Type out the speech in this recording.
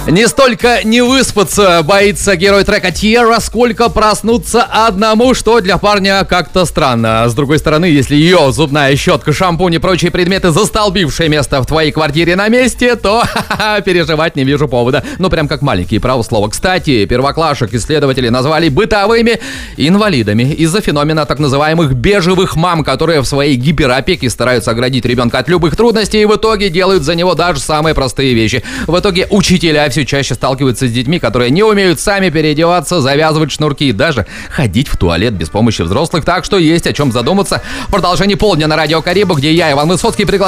Не столько не выспаться боится герой трека Тьерра, сколько проснуться одному, что для парня как-то странно. С другой стороны, если ее зубная щетка, шампунь и прочие предметы, застолбившие место в твоей квартире на месте, то переживать не вижу повода. Ну, прям как маленькие, право слово. Кстати, первоклашек исследователи назвали бытовыми инвалидами из-за феномена так называемых бежевых мам, которые в своей гиперопеке стараются оградить ребенка от любых трудностей и в итоге делают за него даже самые простые вещи. В итоге учителя все чаще сталкиваются с детьми, которые не умеют сами переодеваться, завязывать шнурки и даже ходить в туалет без помощи взрослых. Так что есть о чем задуматься. В продолжении полдня на Радио Карибу, где я, Иван Высоцкий, приглашаю